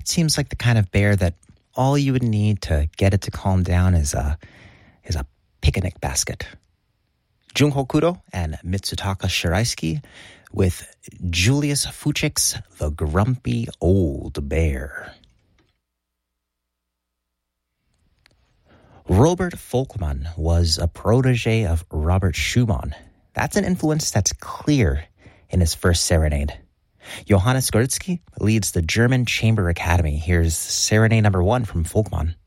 That seems like the kind of bear that all you would need to get it to calm down is a picnic basket. Junho Kudo and Mitsutaka Shiraisuke with Julius Fuchik's The Grumpy Old Bear. Robert Volkmann was a protege of Robert Schumann. That's an influence that's clear in his first serenade. Johannes Gursky leads the German Chamber Academy. Here's Serenade number 1 from Volkmann.